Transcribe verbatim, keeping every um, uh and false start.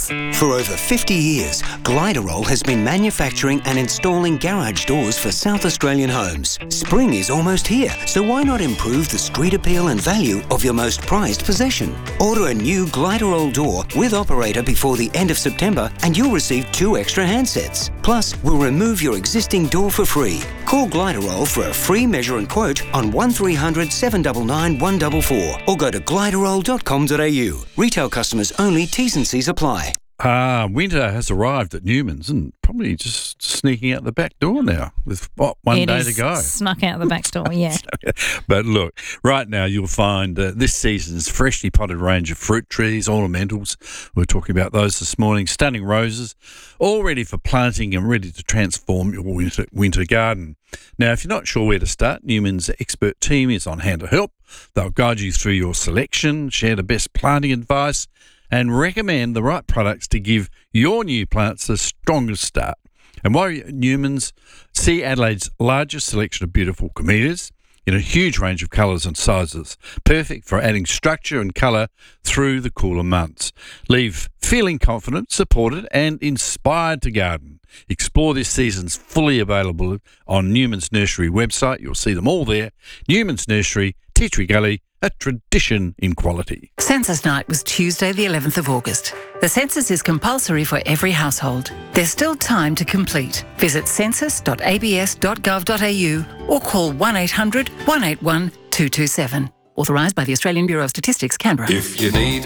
For over fifty years, Gliderol has been manufacturing and installing garage doors for South Australian homes. Spring is almost here, so why not improve the street appeal and value of your most prized possession? Order a new Gliderol door with operator before the end of September and you'll receive two extra handsets. Plus, we'll remove your existing door for free. Call Gliderol for a free measure and quote on one three hundred, seven nine nine, one four four or go to gliderol dot com dot a u. Retail customers only, T's and C's apply. Ah, winter has arrived at Newman's and probably just sneaking out the back door now with, what, one it day is to go. Snuck out the back door, yeah. But look, right now you'll find uh, this season's freshly potted range of fruit trees, ornamentals. We were talking about those this morning. Stunning roses, all ready for planting and ready to transform your winter, winter garden. Now, if you're not sure where to start, Newman's expert team is on hand to help. They'll guide you through your selection, share the best planting advice, and recommend the right products to give your new plants the strongest start. And while you're at Newman's, see Adelaide's largest selection of beautiful camellias in a huge range of colours and sizes, perfect for adding structure and colour through the cooler months. Leave feeling confident, supported and inspired to garden. Explore this season's fully available on Newman's Nursery website. You'll see them all there. Newman's Nursery, Tea Tree Gully, a tradition in quality. Census night was Tuesday the eleventh of August. The census is compulsory for every household. There's still time to complete. Visit census dot a b s dot gov dot a u or call one eight hundred, one eight one, two two seven. Authorised by the Australian Bureau of Statistics, Canberra. If you need